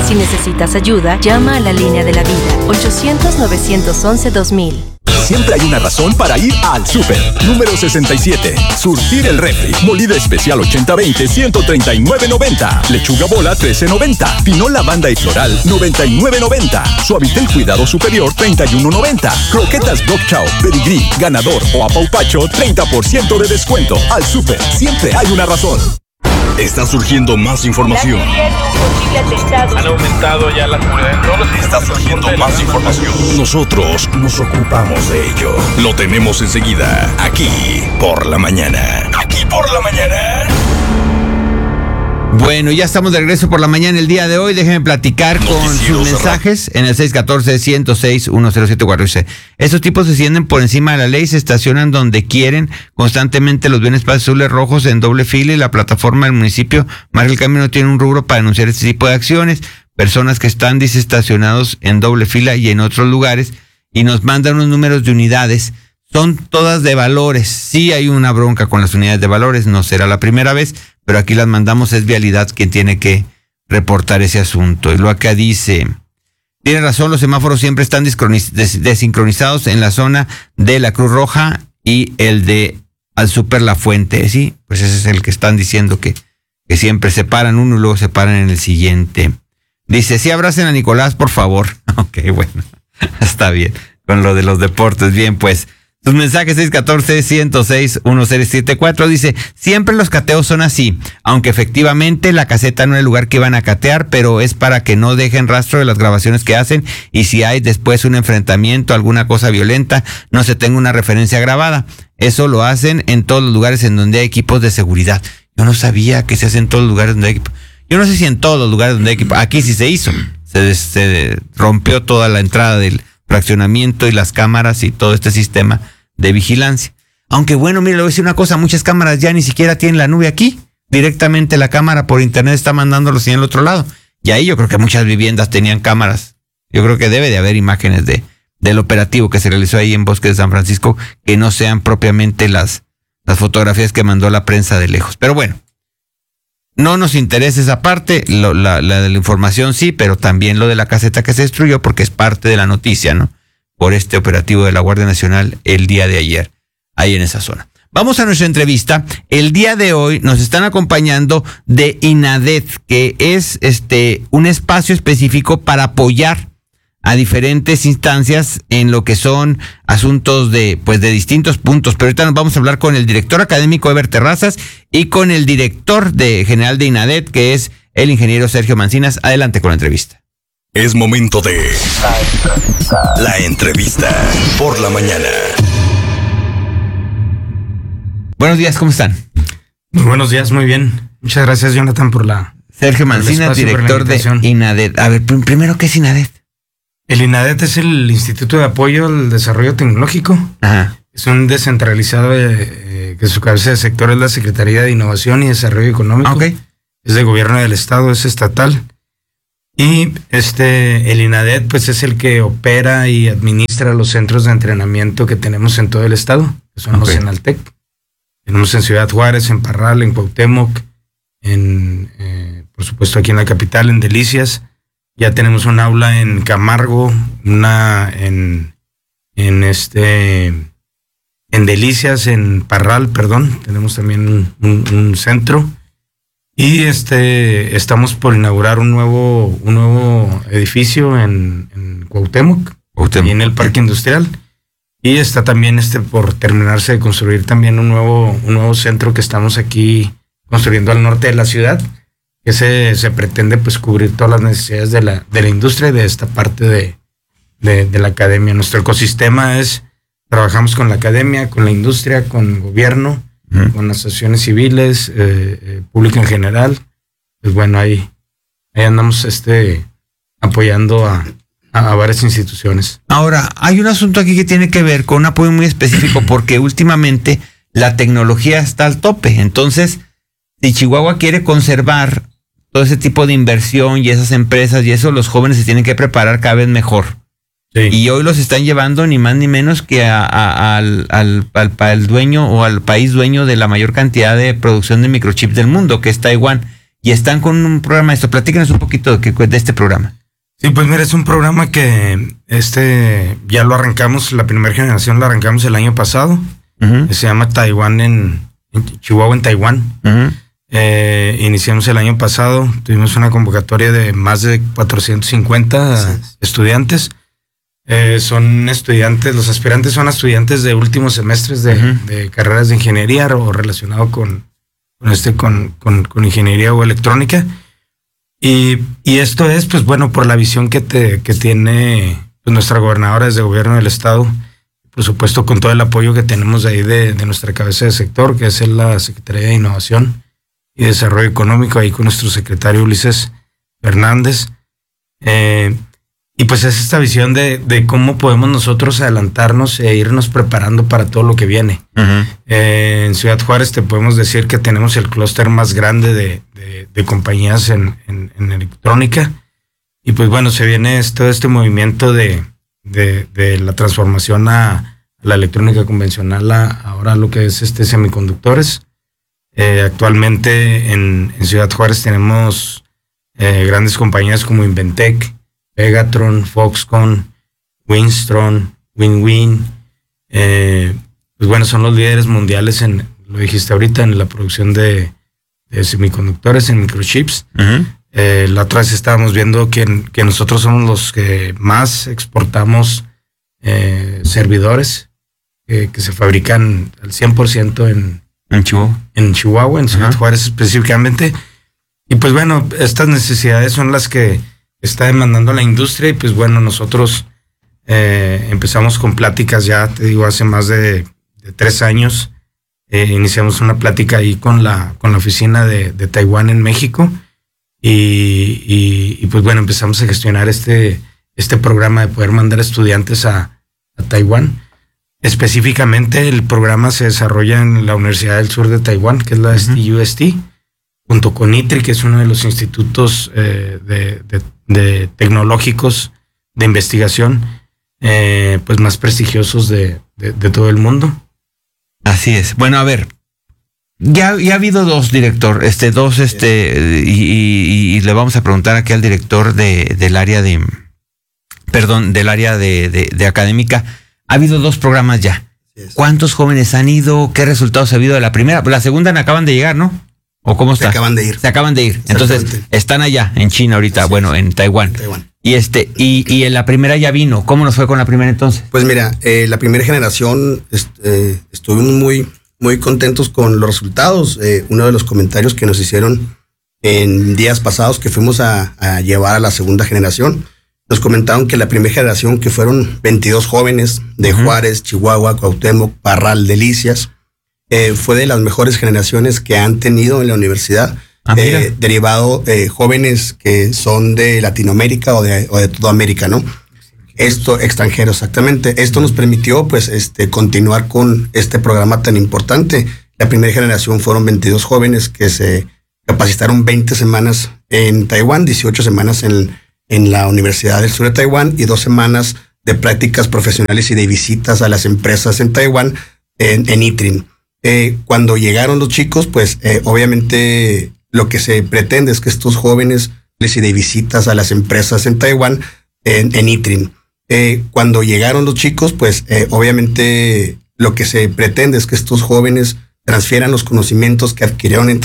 Si necesitas ayuda, llama a la línea de la vida, 800-911-2000. Siempre hay una razón para ir al súper. Número 67. Surtir el refri. Molida especial 80-20, 139.90. Lechuga bola, 13.90. Pinol lavanda y floral, 99.90. Suavitel cuidado superior, 31.90. Croquetas Dog Chow, Pedigree, Ganador o Apaupacho, 30% de descuento. Al súper, siempre hay una razón. Está surgiendo más información. Han aumentado ya la seguridad en todos los... Está surgiendo más información. Nosotros nos ocupamos de ello. Lo tenemos enseguida, aquí por la mañana. Aquí por la mañana. Bueno, ya estamos de regreso por la mañana el día de hoy. Déjenme platicar con sus mensajes en el 614-106-1074. Dice, estos tipos se sienten por encima de la ley, se estacionan donde quieren, constantemente los ven espacios azules rojos en doble fila y la plataforma del municipio Marca el Camino tiene un rubro para denunciar este tipo de acciones. Personas que están estacionados en doble fila y en otros lugares y nos mandan unos números de unidades. Son todas de valores. Sí hay una bronca con las unidades de valores, no será la primera vez, pero aquí las mandamos, es Vialidad quien tiene que reportar ese asunto. Y lo acá dice, tiene razón, los semáforos siempre están desincronizados en la zona de la Cruz Roja y el de al Súper La Fuente. Sí, pues ese es el que están diciendo que siempre se paran uno y luego se paran en el siguiente. Dice, sí abracen a Nicolás, por favor. Ok, bueno, está bien. Con lo de los deportes, bien, pues. Sus mensajes 614-106-1074 dice, siempre los cateos son así, aunque efectivamente la caseta no es el lugar que iban a catear, pero es para que no dejen rastro de las grabaciones que hacen y si hay después un enfrentamiento, alguna cosa violenta, no se tenga una referencia grabada. Eso lo hacen en todos los lugares en donde hay equipos de seguridad. Yo no sabía que se hace en todos los lugares donde hay equipos. Yo no sé si en todos los lugares donde hay equipos. Aquí sí se hizo. Se rompió toda la entrada del fraccionamiento y las cámaras y todo este sistema de vigilancia. Aunque bueno, mire, le voy a decir una cosa, muchas cámaras ya ni siquiera tienen la nube aquí. Directamente la cámara por internet está mandando la señal al otro lado. Y ahí yo creo que muchas viviendas tenían cámaras. Yo creo que debe de haber imágenes del operativo que se realizó ahí en Bosque de San Francisco, que no sean propiamente las fotografías que mandó la prensa de lejos. Pero bueno, no nos interesa esa parte, la de la información sí, pero también lo de la caseta que se destruyó porque es parte de la noticia, ¿no? Por este operativo de la Guardia Nacional el día de ayer, ahí en esa zona. Vamos a nuestra entrevista. El día de hoy nos están acompañando de INADET, que es un espacio específico para apoyar a diferentes instancias en lo que son asuntos de distintos puntos. Pero ahorita nos vamos a hablar con el director académico Eber Terrazas y con el director general de INADET, que es el ingeniero Sergio Mancinas. Adelante con la entrevista. Es momento de la entrevista por la mañana. Buenos días, ¿cómo están? Muy buenos días, muy bien. Muchas gracias, Jonathan, por la... Sergio Mancinas, director de INADET. A ver, primero, ¿qué es INADET? El INADET es el Instituto de Apoyo al Desarrollo Tecnológico. Ajá. Es un descentralizado que su cabeza de sector es la Secretaría de Innovación y Desarrollo Económico. Okay. Es de gobierno del estado, es estatal. Y el INADET pues es el que opera y administra los centros de entrenamiento que tenemos en todo el estado, que son los Enaltec. Tenemos en Ciudad Juárez, en Parral, en Cuauhtémoc, por supuesto aquí en la capital, en Delicias. Ya tenemos un aula en Camargo, una en Delicias, en Parral, perdón. Tenemos también un centro. Y estamos por inaugurar un nuevo edificio en Cuauhtémoc, y en el Parque Industrial. Y está también por terminarse de construir también un nuevo centro que estamos aquí construyendo al norte de la ciudad, que se pretende pues cubrir todas las necesidades de la industria y de esta parte de la academia. Nuestro ecosistema trabajamos con la academia, con la industria, con el gobierno, con las asociaciones civiles, público en general. Pues bueno, ahí andamos apoyando a varias instituciones. Ahora, hay un asunto aquí que tiene que ver con un apoyo muy específico porque últimamente la tecnología está al tope. Entonces, si Chihuahua quiere conservar todo ese tipo de inversión y esas empresas y eso, los jóvenes se tienen que preparar cada vez mejor. Sí. Y hoy los están llevando ni más ni menos que al dueño o al país dueño de la mayor cantidad de producción de microchips del mundo, que es Taiwán. y están con un programa de esto. Platícanos un poquito de este programa. Sí, pues mira, es un programa que ya lo arrancamos, la primera generación la arrancamos el año pasado. Se llama Taiwán en Chihuahua, en Taiwán. Iniciamos el año pasado, tuvimos una convocatoria de más de 450 estudiantes. Son estudiantes, los aspirantes son estudiantes de últimos semestres de carreras de ingeniería o relacionado con ingeniería o electrónica. Y esto es, pues bueno, por la visión que tiene pues, nuestra gobernadora desde el gobierno del estado, por supuesto con todo el apoyo que tenemos de ahí de nuestra cabeza de sector, que es la Secretaría de Innovación y Desarrollo Económico, ahí con nuestro secretario Ulises Fernández. Y pues es esta visión de cómo podemos nosotros adelantarnos e irnos preparando para todo lo que viene. En Ciudad Juárez te podemos decir que tenemos el clúster más grande de compañías en electrónica. Y pues bueno, se viene todo este movimiento de la transformación a la electrónica convencional, ahora lo que es semiconductores. Actualmente en Ciudad Juárez tenemos grandes compañías como Inventec, Pegatron, Foxconn, Winstron, WinWin. Pues bueno, son los líderes mundiales lo dijiste ahorita, en la producción de semiconductores, en microchips. La otra vez estábamos viendo que nosotros somos los que más exportamos servidores que se fabrican al 100% en Chihuahua, en Ciudad Juárez específicamente. Y pues bueno, estas necesidades son las que está demandando la industria y pues bueno, nosotros empezamos con pláticas ya, te digo, hace más de 3 años. Iniciamos una plática ahí con la oficina de Taiwán en México y pues bueno, empezamos a gestionar este programa de poder mandar estudiantes a Taiwán. Específicamente el programa se desarrolla en la Universidad del Sur de Taiwán, que es la UST, junto con ITRI, que es uno de los institutos de tecnológicos de investigación pues más prestigiosos de todo el mundo. Así es. Bueno, a ver, ya ha habido dos director, y le vamos a preguntar aquí al director del área de académica. Ha habido 2 programas ya. ¿Cuántos jóvenes han ido? ¿Qué resultados ha habido de la primera? La segunda acaban de llegar, ¿no? ¿O cómo está? Se acaban de ir. Se acaban de ir. Entonces, están allá, en China ahorita, Así bueno, en Taiwán. Y en la primera ya vino. ¿Cómo nos fue con la primera entonces? Pues mira, la primera generación estuvimos muy, muy contentos con los resultados. Uno de los comentarios que nos hicieron en días pasados que fuimos a llevar a la segunda generación, nos comentaron que la primera generación, que fueron 22 jóvenes de Juárez, Chihuahua, Cuauhtémoc, Parral, Delicias, fue de las mejores generaciones que han tenido en la universidad. Derivado jóvenes que son de Latinoamérica o de toda América, ¿no? Esto, extranjeros, exactamente. Esto nos permitió, pues, continuar con este programa tan importante. La primera generación fueron 22 jóvenes que se capacitaron 20 semanas en Taiwán, 18 semanas en la Universidad del Sur de Taiwán y 2 semanas de prácticas profesionales y de visitas a las empresas en Taiwán, en ITRIN. Cuando llegaron los chicos, pues, obviamente lo que se pretende es que estos jóvenes y de visitas a las empresas en Taiwán, en ITRIN. Cuando llegaron los chicos, pues obviamente lo que se pretende es que estos jóvenes transfieran los conocimientos que adquirieron en